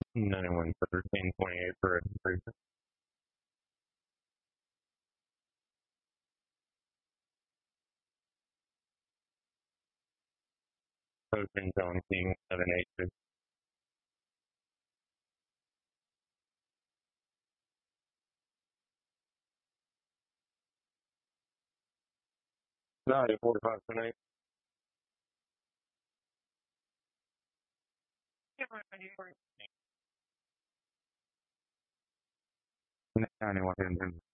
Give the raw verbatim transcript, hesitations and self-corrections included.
ninety-one thirteen twenty-eight for a freezer. Ocean zone team seven eight two. Ninety forty-five tonight. Ninety-one ten.